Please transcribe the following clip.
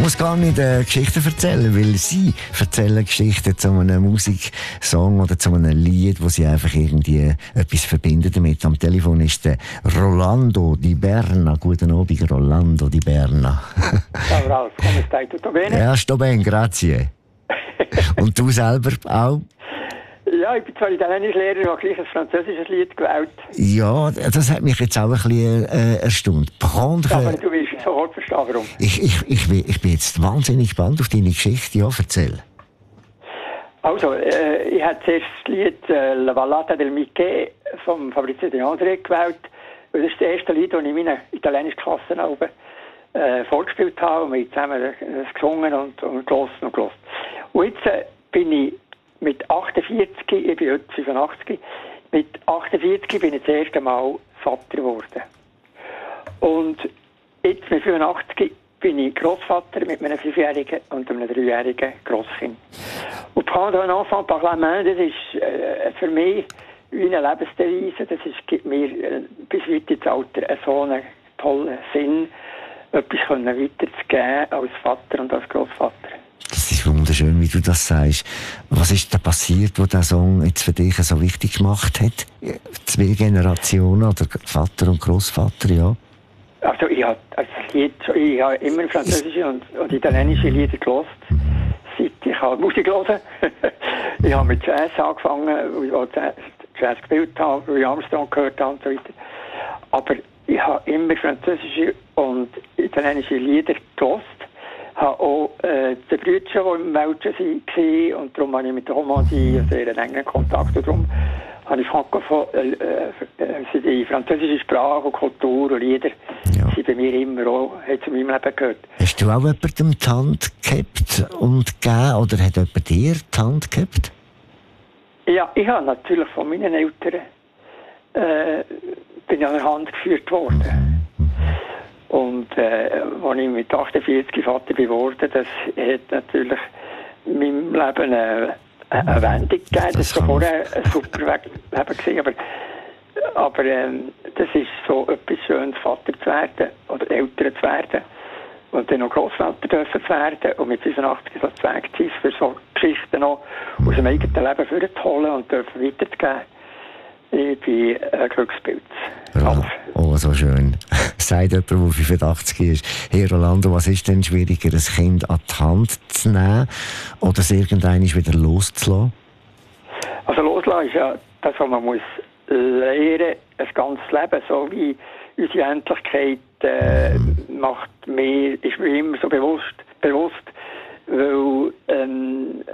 muss gar nicht Geschichten erzählen, weil sie erzählen Geschichten zu einem Musiksong oder zu einem Lied, wo sie einfach irgendwie etwas verbinden damit. Am Telefon ist der Rolando Di Berna. Guten Abend, Rolando Di Berna. Ciao Ralf, come stai? Tutto bene? Ja, sto bene, grazie. Und du selber auch? Ja, ich bin zwar Italienischlehrer, habe gleich ein französisches Lied gewählt. Ja, das hat mich jetzt auch ein bisschen erstaunt. Ja, aber du wirst sofort verstehen, warum. Ich bin jetzt wahnsinnig gespannt auf deine Geschichte. Ja, erzähl. Also, ich habe zuerst das Lied «La Ballata del Michele» von Fabrizio De André gewählt. Das ist das erste Lied, das ich in meinen italienischen Klassen vorgespielt habe. Und wir haben zusammen das gesungen und gehört und gehört. Und jetzt bin ich mit 48, ich bin heute 85, mit 48 bin ich das erste Mal Vater geworden. Und jetzt mit 85 bin ich Grossvater mit einem 5-jährigen und einem 3-jährigen Grosskind. Und «Prendre un enfant par la main», das ist für mich wie eine Lebensdevise. Das gibt mir bis weit ins Alter so einen tollen Sinn, etwas weiterzugeben als Vater und als Grossvater. Das ist wunderschön, wie du das sagst. Was ist da passiert, wo der Song jetzt für dich so wichtig gemacht hat? 2 Generationen, oder Vater und Grossvater, ja? Also ich habe immer französische und italienische Lieder gehört, seit ich Musik höre. Ich habe mit Jazz angefangen, wo ich Jazz gespielt habe, Louis Armstrong gehört habe und so weiter. Aber ich habe immer französische und italienische Lieder gehört. Ich habe auch die Brüder, die im Welschen waren, und darum habe ich mit der Romandie einen sehr engen Kontakt. Und darum habe ich die französische Sprache und Kultur und Lieder sind bei mir immer auch, hat zu meinem Leben gehört. Hast du auch jemandem die Hand gehabt und gegeben, oder hat jemand dir die Hand gehabt? Ja, ich habe natürlich von meinen Eltern bin an der Hand geführt worden. Und als ich mit 48 Vater geworden, das hat natürlich in meinem Leben eine Wendung gegeben. Das war vorher ein super Leben gewesen, aber das ist so etwas Schönes, Vater zu werden oder Eltern zu werden und dann noch Grossvater dürfen zu werden und mit 85 so das Weg zu sein, für so Geschichten noch aus dem eigenen Leben vorzuholen und dürfen weiterzugeben. Ich bin ein Glückspilz. Oh, so schön. Sagt jemand, der 85 ist: Hey Rolando, was ist denn schwieriger, ein Kind an die Hand zu nehmen oder es irgendwann wieder loszulassen? Also loslassen ist ja das, was man muss lernen, ein ganzes Leben, so wie unsere Endlichkeit ist mir immer so bewusst, weil